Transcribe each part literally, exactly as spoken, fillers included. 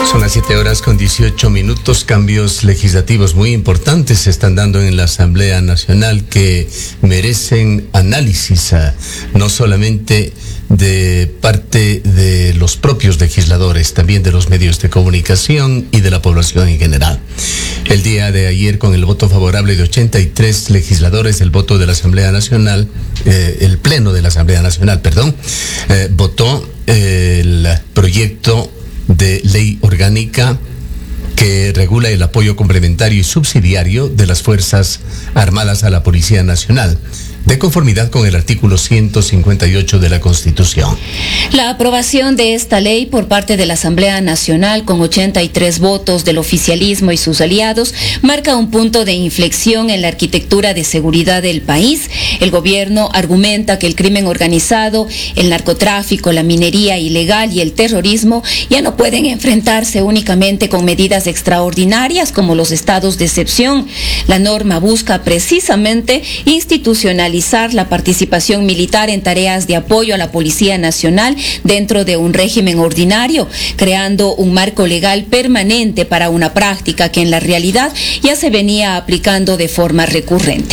Son las siete horas con dieciocho minutos. Cambios legislativos muy importantes se están dando en la Asamblea Nacional que merecen análisis, no solamente de parte de los propios legisladores, también de los medios de comunicación y de la población en general. El día de ayer, con el voto favorable de ochenta y tres legisladores, el voto de la Asamblea Nacional, eh, el Pleno de la Asamblea Nacional, perdón, eh, votó eh, el proyecto de ley orgánica que regula el apoyo complementario y subsidiario de las Fuerzas Armadas a la Policía Nacional, de conformidad con el artículo ciento cincuenta y ocho de la Constitución. La aprobación de esta ley por parte de la Asamblea Nacional, con ochenta y tres votos del oficialismo y sus aliados, marca un punto de inflexión en la arquitectura de seguridad del país. El gobierno argumenta que el crimen organizado, el narcotráfico, la minería ilegal y el terrorismo ya no pueden enfrentarse únicamente con medidas extraordinarias como los estados de excepción. La norma busca precisamente institucionalizar la participación militar en tareas de apoyo a la Policía Nacional dentro de un régimen ordinario, creando un marco legal permanente para una práctica que en la realidad ya se venía aplicando de forma recurrente.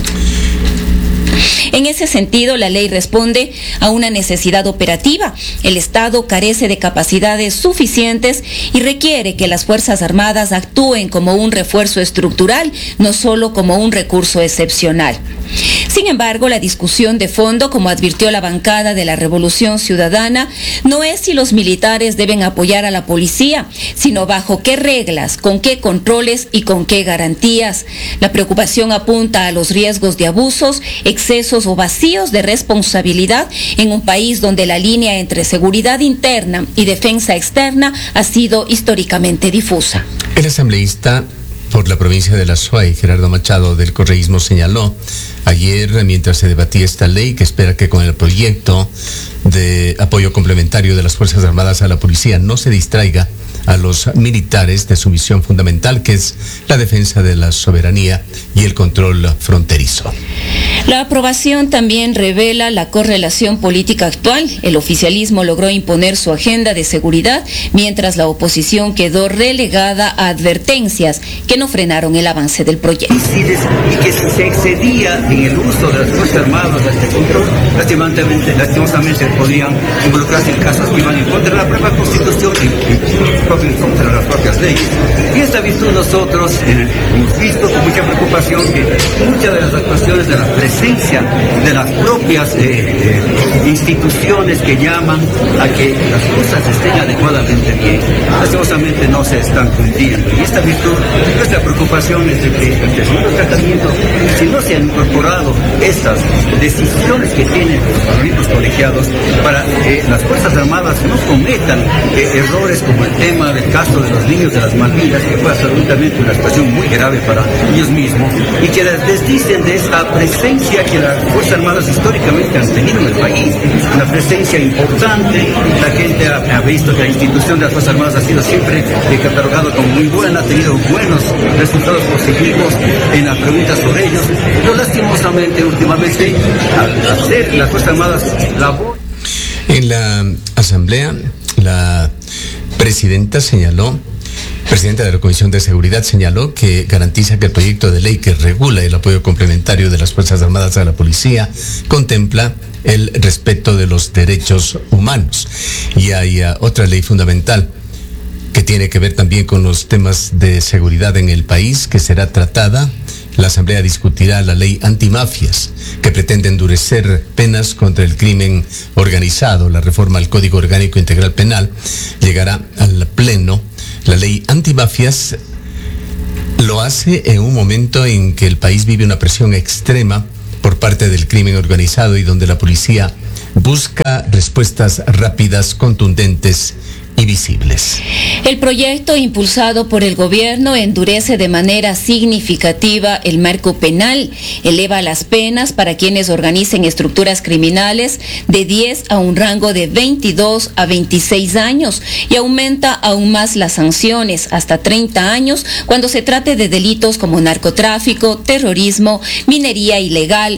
En ese sentido, la ley responde a una necesidad operativa. El Estado carece de capacidades suficientes y requiere que las Fuerzas Armadas actúen como un refuerzo estructural, no solo como un recurso excepcional. Sin embargo, la discusión de fondo, como advirtió la bancada de la Revolución Ciudadana, no es si los militares deben apoyar a la policía, sino bajo qué reglas, con qué controles y con qué garantías. La preocupación apunta a los riesgos de abusos, excesos o vacíos de responsabilidad en un país donde la línea entre seguridad interna y defensa externa ha sido históricamente difusa. El asambleísta por la provincia de La Suay, Gerardo Machado, del correísmo, señaló ayer, mientras se debatía esta ley, que espera que con el proyecto de apoyo complementario de las Fuerzas Armadas a la policía no se distraiga a los militares de su misión fundamental, que es la defensa de la soberanía y el control fronterizo. La aprobación también revela la correlación política actual. El oficialismo logró imponer su agenda de seguridad, mientras la oposición quedó relegada a advertencias que no frenaron el avance del proyecto. Y que si se excedía en el uso de las Fuerzas Armadas de este control, lastimosamente, lastimosamente podrían involucrarse en casos que iban en contra de la propia Constitución y en contra de las propias leyes. Y esta virtud nosotros eh, hemos visto con mucha preocupación que muchas de las actuaciones de la presencia de las propias eh, eh, instituciones que llaman a que las cosas estén adecuadamente bien, lastimosamente no se están cumpliendo. Y esta virtud, nuestra preocupación es de que en el segundo tratamiento, si no se han incorporado estas decisiones que tienen los miembros colegiados para que las Fuerzas Armadas no cometan eh, errores como el tema del caso de los niños de las Malvinas, que fue absolutamente una situación muy grave para ellos mismos, y que les desdicen de esta presencia que las Fuerzas Armadas históricamente han tenido en el país, una presencia importante. La gente ha, ha visto que la institución de las Fuerzas Armadas ha sido siempre eh, catalogada como muy buena, ha tenido buenos resultados positivos en las preguntas sobre ellos, pero lastimosamente últimamente al hacer las Fuerzas Armadas labor. En la asamblea, la presidenta señaló, presidenta de la Comisión de Seguridad señaló que garantiza que el proyecto de ley que regula el apoyo complementario de las Fuerzas Armadas a la policía contempla el respeto de los derechos humanos. Y hay uh, otra ley fundamental que tiene que ver también con los temas de seguridad en el país, que será tratada. La Asamblea discutirá la ley antimafias, que pretende endurecer penas contra el crimen organizado. La reforma al Código Orgánico Integral Penal llegará al Pleno. La ley antimafias lo hace en un momento en que el país vive una presión extrema por parte del crimen organizado y donde la policía busca respuestas rápidas, contundentes y visibles. El proyecto impulsado por el gobierno endurece de manera significativa el marco penal, eleva las penas para quienes organicen estructuras criminales de diez a un rango de veintidós a veintiséis años y aumenta aún más las sanciones hasta treinta años cuando se trate de delitos como narcotráfico, terrorismo, minería ilegal,